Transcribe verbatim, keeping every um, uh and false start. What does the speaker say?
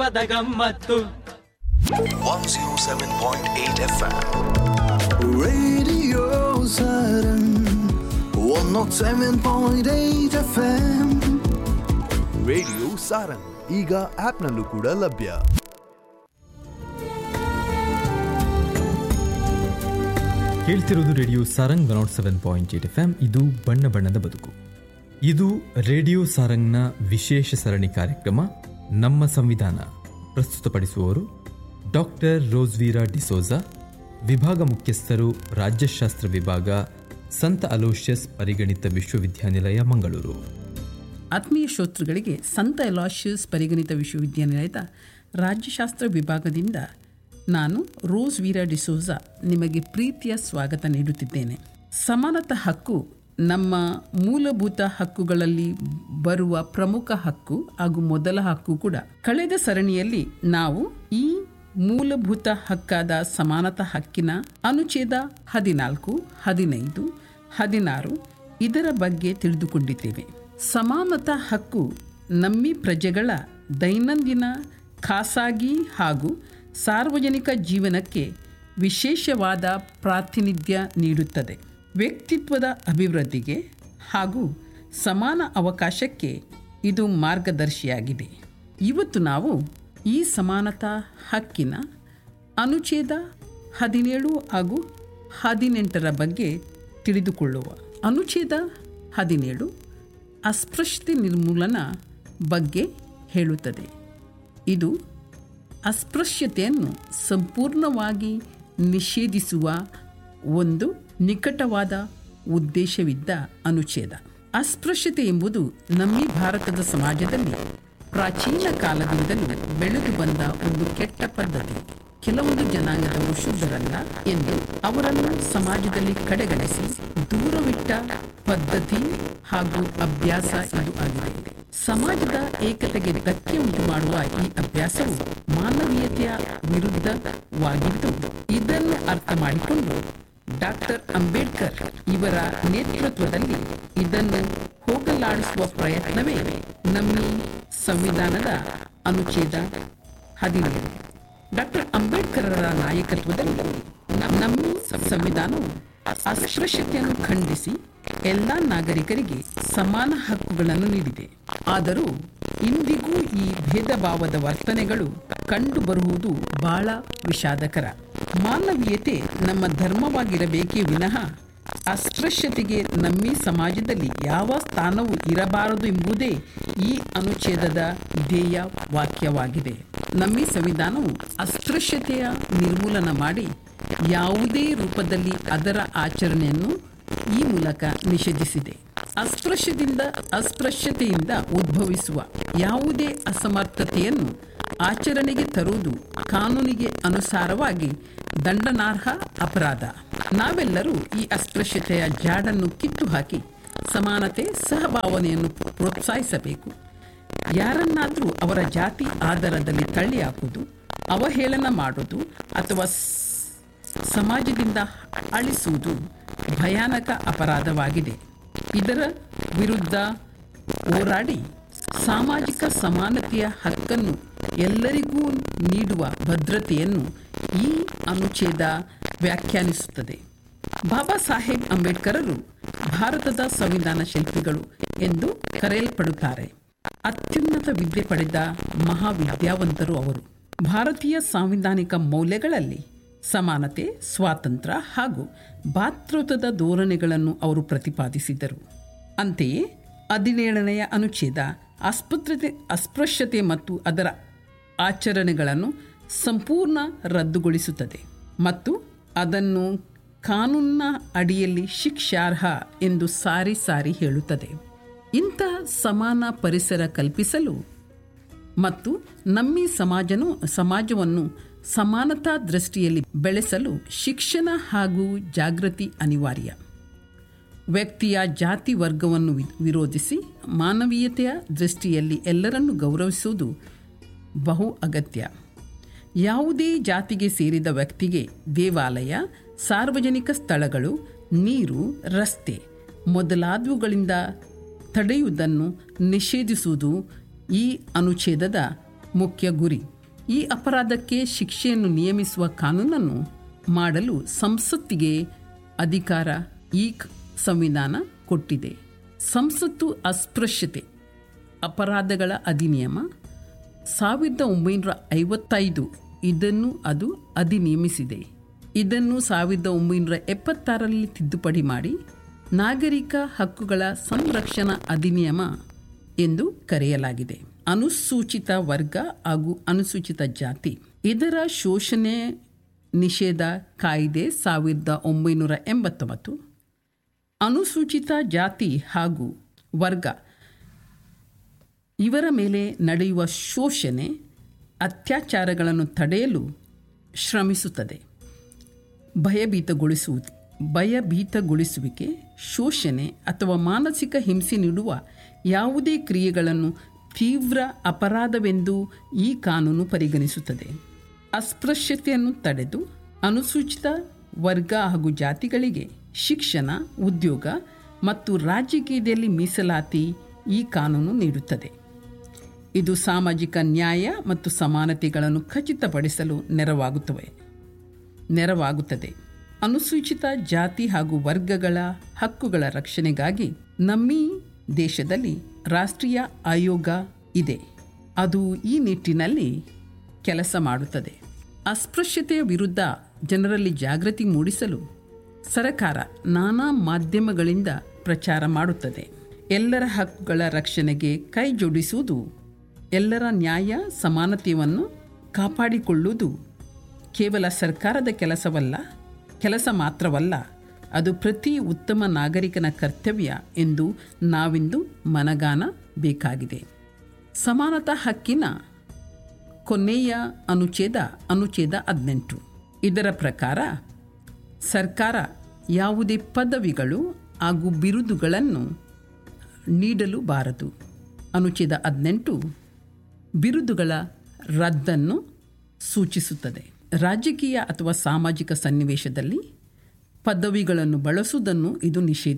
ಪದ ಗಮ್ಮತ್ತು one oh seven point eight F M Radio Saran one oh seven point eight F M radio Sarang ಈಗ ಆಪ್ನಲ್ಲೂ ಕೂಡ ಲಭ್ಯ. ಕೇಳ್ತಿರೋದು radio Sarang one seven point eight F M. ಇದು ಬಣ್ಣ ಬಣ್ಣದ ಬದುಕು. ಇದು ರೇಡಿಯೋ ಸಾರಂಗ್ನ ವಿಶೇಷ ಸರಣಿ ಕಾರ್ಯಕ್ರಮ ನಮ್ಮ ಸಂವಿಧಾನ. ಪ್ರಸ್ತುತಪಡಿಸುವವರು ಡಾಕ್ಟರ್ ರೋಸ್ವೀರಾ ಡಿಸೋಜಾ, ವಿಭಾಗ ಮುಖ್ಯಸ್ಥರು ರಾಜ್ಯಶಾಸ್ತ್ರ ವಿಭಾಗ, ಸಂತ ಅಲೋಷಿಯಸ್ ಪರಿಗಣಿತ ವಿಶ್ವವಿದ್ಯಾನಿಲಯ, ಮಂಗಳೂರು. ಆತ್ಮೀಯ ಶ್ರೋತೃಗಳಿಗೆ ಸಂತ ಅಲೋಷಿಯಸ್ ಪರಿಗಣಿತ ವಿಶ್ವವಿದ್ಯಾನಿಲಯದ ರಾಜ್ಯಶಾಸ್ತ್ರ ವಿಭಾಗದಿಂದ ನಾನು ರೋಸ್ವೀರಾ ಡಿಸೋಜಾ ನಿಮಗೆ ಪ್ರೀತಿಯ ಸ್ವಾಗತ ನೀಡುತ್ತಿದ್ದೇನೆ. ಸಮಾನತಾ ಹಕ್ಕು ನಮ್ಮ ಮೂಲಭೂತ ಹಕ್ಕುಗಳಲ್ಲಿ ಬರುವ ಪ್ರಮುಖ ಹಕ್ಕು ಹಾಗೂ ಮೊದಲ ಹಕ್ಕು ಕೂಡ. ಕಳೆದ ಸರಣಿಯಲ್ಲಿ ನಾವು ಈ ಮೂಲಭೂತ ಹಕ್ಕಾದ ಸಮಾನತಾ ಹಕ್ಕಿನ ಅನುಚ್ಛೇದ ಹದಿನಾಲ್ಕು, ಹದಿನೈದು, ಹದಿನಾರು ಇದರ ಬಗ್ಗೆ ತಿಳಿದುಕೊಂಡಿದ್ದೇವೆ. ಸಮಾನತಾ ಹಕ್ಕು ನಮ್ಮ ಪ್ರಜೆಗಳ ದೈನಂದಿನ ಖಾಸಗಿ ಹಾಗೂ ಸಾರ್ವಜನಿಕ ಜೀವನಕ್ಕೆ ವಿಶೇಷವಾದ ಪ್ರಾತಿನಿಧ್ಯ ನೀಡುತ್ತದೆ. ವ್ಯಕ್ತಿತ್ವದ ಅಭಿವೃದ್ಧಿಗೆ ಹಾಗೂ ಸಮಾನ ಅವಕಾಶಕ್ಕೆ ಇದು ಮಾರ್ಗದರ್ಶಿಯಾಗಿದೆ. ಇವತ್ತು ನಾವು ಈ ಸಮಾನತಾ ಹಕ್ಕಿನ ಅನುಚ್ಛೇದ ಹದಿನೇಳು ಹಾಗೂ ಹದಿನೆಂಟರ ಬಗ್ಗೆ ತಿಳಿದುಕೊಳ್ಳುವ. ಅನುಚ್ಛೇದ ಹದಿನೇಳು ಅಸ್ಪೃಶ್ಯತೆ ನಿರ್ಮೂಲನ ಬಗ್ಗೆ ಹೇಳುತ್ತದೆ. ಇದು ಅಸ್ಪೃಶ್ಯತೆಯನ್ನು ಸಂಪೂರ್ಣವಾಗಿ ನಿಷೇಧಿಸುವ ಒಂದು ನಿಕಟವಾದ ಉದ್ದೇಶವಿದ್ದ ಅನುಚ್ಛೇದ. ಅಸ್ಪೃಶ್ಯತೆ ಎಂಬುದು ನಮ್ಮ ಭಾರತದ ಸಮಾಜದಲ್ಲಿ ಪ್ರಾಚೀನ ಕಾಲದಿಂದಲೂ ಬೆಳೆದು ಬಂದ ಒಂದು ಕೆಟ್ಟ ಪದ್ಧತಿ. ಕೆಲವೊಂದು ಜನಾಂಗದವರು ಶುದ್ಧರಲ್ಲ ಎಂದು ಅವರನ್ನು ಸಮಾಜದಲ್ಲಿ ಕಡೆಗಣಿಸಿ ದೂರವಿಟ್ಟ ಪದ್ಧತಿ ಹಾಗೂ ಅಭ್ಯಾಸ ಇದು ಆಗಿದೆ. ಸಮಾಜದ ಏಕತೆಗೆ ಧಕ್ಕೆ ಉಂಟು ಮಾಡುವ ಈ ಅಭ್ಯಾಸವು ಮಾನವೀಯತೆಯ ವಿರುದ್ಧವಾಗಿದ್ದು, ಇದನ್ನು ಅರ್ಥ ಮಾಡಿಕೊಂಡು ಡಾಕ್ಟರ್ ಅಂಬೇಡ್ಕರ್ ಇವರ ನೇತೃತ್ವದಲ್ಲಿ ಇದನ್ನು ಹೋಗಲಾಡಿಸುವ ಪ್ರಯತ್ನವೇ ನಮ್ಮ ಸಂವಿಧಾನದ ಅನುಚ್ಛೇದ ಹದಿನೇಳು. ಡಾಕ್ಟರ್ ಅಂಬೇಡ್ಕರರ ನಾಯಕತ್ವದಲ್ಲಿ ನಮ್ಮ ಸಂವಿಧಾನವು ಅಸ್ಪೃಶ್ಯತೆಯನ್ನು ಖಂಡಿಸಿ ಎಲ್ಲ ನಾಗರಿಕರಿಗೆ ಸಮಾನ ಹಕ್ಕುಗಳನ್ನು ನೀಡಿದೆ. ಆದರೂ ಇಂದಿಗೂ ಈ ಭೇದ ಭಾವದ ವರ್ತನೆಗಳು ಕಂಡುಬರುವುದು ಬಹಳ ವಿಷಾದಕರ. ಮಾನವೀಯತೆ ನಮ್ಮ ಧರ್ಮವಾಗಿರಬೇಕೇ ವಿನಃ ಅಸ್ಪೃಶ್ಯತೆಗೆ ನಮ್ಮ ಸಮಾಜದಲ್ಲಿ ಯಾವ ಸ್ಥಾನವೂ ಇರಬಾರದು ಎಂಬುದೇ ಈ ಅನುಚ್ಛೇದದ ಧ್ಯೇಯ ವಾಕ್ಯವಾಗಿದೆ. ನಮ್ಮ ಸಂವಿಧಾನವು ಅಸ್ಪೃಶ್ಯತೆಯ ನಿರ್ಮೂಲನ ಮಾಡಿ ಯಾವುದೇ ರೂಪದಲ್ಲಿ ಅದರ ಆಚರಣೆಯನ್ನು ಈ ಮೂಲಕ ನಿಷೇಧಿಸಿದೆ. ಅಸ್ಪೃಶ್ಯದಿಂದ ಅಸ್ಪೃಶ್ಯತೆಯಿಂದ ಉದ್ಭವಿಸುವ ಯಾವುದೇ ಅಸಮರ್ಥತೆಯನ್ನು ಆಚರಣೆಗೆ ತರುವುದು ಕಾನೂನಿಗೆ ಅನುಸಾರವಾಗಿ ದಂಡನಾರ್ಹ ಅಪರಾಧ. ನಾವೆಲ್ಲರೂ ಈ ಅಸ್ಪೃಶ್ಯತೆಯ ಜಾಡನ್ನು ಕಿತ್ತು ಹಾಕಿ ಸಮಾನತೆ ಸಹಭಾವನೆಯನ್ನು ಪ್ರೋತ್ಸಾಹಿಸಬೇಕು. ಯಾರನ್ನಾದರೂ ಅವರ ಜಾತಿ ಆಧಾರದಲ್ಲಿ ತಳ್ಳಿ ಹಾಕುವುದು, ಅವಹೇಳನ ಮಾಡುವುದು ಅಥವಾ ಸಮಾಜದಿಂದ ಅಳಿಸುವುದು ಭಯಾನಕ ಅಪರಾಧವಾಗಿದೆ. ಇದರ ವಿರುದ್ಧ ಹೋರಾಡಿ ಸಾಮಾಜಿಕ ಸಮಾನತೆಯ ಹಕ್ಕನ್ನು ಎಲ್ಲರಿಗೂ ನೀಡುವ ಭದ್ರತೆಯನ್ನು ಈ ಅನುಚ್ಛೇದ ವ್ಯಾಖ್ಯಾನಿಸುತ್ತದೆ. ಬಾಬಾ ಸಾಹೇಬ್ ಅಂಬೇಡ್ಕರರು ಭಾರತದ ಸಂವಿಧಾನ ಶಿಲ್ಪಿಗಳು ಎಂದು ಕರೆಯಲ್ಪಡುತ್ತಾರೆ. ಅತ್ಯುನ್ನತ ವಿದ್ಯೆ ಪಡೆದ ಮಹಾವಿದ್ಯಾವಂತರು ಅವರು. ಭಾರತೀಯ ಸಾಂವಿಧಾನಿಕ ಮೌಲ್ಯಗಳಲ್ಲಿ ಸಮಾನತೆ, ಸ್ವಾತಂತ್ರ್ಯ ಹಾಗೂ ಭಾತೃತ್ವದ ಧೋರಣೆಗಳನ್ನು ಅವರು ಪ್ರತಿಪಾದಿಸಿದರು. ಅಂತೆಯೇ ಹದಿನೇಳನೆಯ ಅನುಚ್ಛೇದ ಅಸ್ಪೃಶ್ಯತೆ ಅಸ್ಪೃಶ್ಯತೆ ಮತ್ತು ಅದರ ಆಚರಣೆಗಳನ್ನು ಸಂಪೂರ್ಣ ರದ್ದುಗೊಳಿಸುತ್ತದೆ ಮತ್ತು ಅದನ್ನು ಕಾನೂನಿನ ಅಡಿಯಲ್ಲಿ ಶಿಕ್ಷಾರ್ಹ ಎಂದು ಸಾರಿ ಸಾರಿ ಹೇಳುತ್ತದೆ. ಇಂಥ ಸಮಾನ ಪರಿಸರ ಕಲ್ಪಿಸಲು ಮತ್ತು ನಮ್ಮ ಸಮಾಜನು ಸಮಾಜವನ್ನು ಸಮಾನತಾ ದೃಷ್ಟಿಯಲ್ಲಿ ಬೆಳೆಸಲು ಶಿಕ್ಷಣ ಹಾಗೂ ಜಾಗೃತಿ ಅನಿವಾರ್ಯ. ವ್ಯಕ್ತಿಯ ಜಾತಿ ವರ್ಗವನ್ನು ವಿರೋಧಿಸಿ ಮಾನವೀಯತೆಯ ದೃಷ್ಟಿಯಲ್ಲಿ ಎಲ್ಲರನ್ನೂ ಗೌರವಿಸುವುದು ಬಹು ಅಗತ್ಯ. ಯಾವುದೇ ಜಾತಿಗೆ ಸೇರಿದ ವ್ಯಕ್ತಿಗೆ ದೇವಾಲಯ, ಸಾರ್ವಜನಿಕ ಸ್ಥಳಗಳು, ನೀರು, ರಸ್ತೆ ಮೊದಲಾದವುಗಳಿಂದ ತಡೆಯುವುದನ್ನು ನಿಷೇಧಿಸುವುದು ಈ ಅನುಚ್ಛೇದದ ಮುಖ್ಯ ಗುರಿ. ಈ ಅಪರಾಧಕ್ಕೆ ಶಿಕ್ಷೆಯನ್ನು ನಿಯಮಿಸುವ ಕಾನೂನನ್ನು ಮಾಡಲು ಸಂಸತ್ತಿಗೆ ಅಧಿಕಾರ ಈ ಸಂವಿಧಾನ ಕೊಟ್ಟಿದೆ. ಸಂಸತ್ತು ಅಸ್ಪೃಶ್ಯತೆ ಅಪರಾಧಗಳ ಅಧಿನಿಯಮ ಸಾವಿರದ ಒಂಬೈನೂರ ಐವತ್ತೈದು ಇದನ್ನು ಅದು ಅಧಿನಿಯಮಿಸಿದೆ. ಇದನ್ನು ಸಾವಿರದ ಒಂಬೈನೂರ ಎಪ್ಪತ್ತಾರರಲ್ಲಿ ತಿದ್ದುಪಡಿ ಮಾಡಿ ನಾಗರಿಕ ಹಕ್ಕುಗಳ ಸಂರಕ್ಷಣಾ ಅಧಿನಿಯಮ ಎಂದು ಕರೆಯಲಾಗಿದೆ. ಅನುಸೂಚಿತ ವರ್ಗ ಹಾಗೂ ಅನುಸೂಚಿತ ಜಾತಿ ಇದರ ಶೋಷಣೆ ನಿಷೇಧ ಕಾಯ್ದೆ ಸಾವಿರದ ಒಂಬೈನೂರ ಎಂಬತ್ತೊಂಬತ್ತು. ಅನುಸೂಚಿತ ಜಾತಿ ಹಾಗೂ ವರ್ಗ ಇವರ ಮೇಲೆ ನಡೆಯುವ ಶೋಷಣೆ ಅತ್ಯಾಚಾರಗಳನ್ನು ತಡೆಯಲು ಶ್ರಮಿಸುತ್ತದೆ. ಭಯಭೀತಗೊಳಿಸುವುದು ಭಯಭೀತಗೊಳಿಸುವಿಕೆ, ಶೋಷಣೆ ಅಥವಾ ಮಾನಸಿಕ ಹಿಂಸೆ ನೀಡುವ ಯಾವುದೇ ಕ್ರಿಯೆಗಳನ್ನು ತೀವ್ರ ಅಪರಾಧವೆಂದು ಈ ಕಾನೂನು ಪರಿಗಣಿಸುತ್ತದೆ. ಅಸ್ಪೃಶ್ಯತೆಯನ್ನು ತಡೆದು ಅನುಸೂಚಿತ ವರ್ಗ ಹಾಗೂ ಜಾತಿಗಳಿಗೆ ಶಿಕ್ಷಣ, ಉದ್ಯೋಗ ಮತ್ತು ರಾಜಕೀಯದಲ್ಲಿ ಮೀಸಲಾತಿ ಈ ಕಾನೂನು ನೀಡುತ್ತದೆ. ಇದು ಸಾಮಾಜಿಕ ನ್ಯಾಯ ಮತ್ತು ಸಮಾನತೆಗಳನ್ನು ಖಚಿತಪಡಿಸಲು ನೆರವಾಗುತ್ತವೆ ನೆರವಾಗುತ್ತದೆ ಅನುಸೂಚಿತ ಜಾತಿ ಹಾಗೂ ವರ್ಗಗಳ ಹಕ್ಕುಗಳ ರಕ್ಷಣೆಗಾಗಿ ನಮ್ಮ ದೇಶದಲ್ಲಿ ರಾಷ್ಟ್ರೀಯ ಆಯೋಗ ಇದೆ. ಅದು ಈ ನಿಟ್ಟಿನಲ್ಲಿ ಕೆಲಸ ಮಾಡುತ್ತದೆ. ಅಸ್ಪೃಶ್ಯತೆಯ ವಿರುದ್ಧ ಜನರಲ್ಲಿ ಜಾಗೃತಿ ಮೂಡಿಸಲು ಸರ್ಕಾರ ನಾನಾ ಮಾಧ್ಯಮಗಳಿಂದ ಪ್ರಚಾರ ಮಾಡುತ್ತದೆ. ಎಲ್ಲರ ಹಕ್ಕುಗಳ ರಕ್ಷಣೆಗೆ ಕೈ ಜೋಡಿಸುವುದು, ಎಲ್ಲರ ನ್ಯಾಯ ಸಮಾನತೆಯನ್ನು ಕಾಪಾಡಿಕೊಳ್ಳುವುದು ಕೇವಲ ಸರ್ಕಾರದ ಕೆಲಸವಲ್ಲ ಕೆಲಸ ಮಾತ್ರವಲ್ಲ, ಅದು ಪ್ರತಿ ಉತ್ತಮ ನಾಗರಿಕನ ಕರ್ತವ್ಯ ಎಂದು ನಾವಿಂದು ಮನಗಾಣಬೇಕಾಗಿದೆ. ಸಮಾನತಾ ಹಕ್ಕಿನ ಕೊನೆಯ ಅನುಚ್ಛೇದ ಅನುಚ್ಛೇದ ಹದಿನೆಂಟು. ಇದರ ಪ್ರಕಾರ ಸರ್ಕಾರ ಯಾವುದೇ ಪದವಿಗಳು ಹಾಗೂ ಬಿರುದುಗಳನ್ನು ನೀಡಲು ಬಾರದು. ಅನುಚ್ಛೇದ ಹದಿನೆಂಟು ಬಿರುದುಗಳ ರದ್ದನ್ನು ಸೂಚಿಸುತ್ತದೆ. ರಾಜಕೀಯ ಅಥವಾ ಸಾಮಾಜಿಕ ಸನ್ನಿವೇಶದಲ್ಲಿ ಪದವಿಗಳನ್ನು ಬಳಸುವುದನ್ನು ಇದು ನಿಷೇಧಿಸುತ್ತದೆ.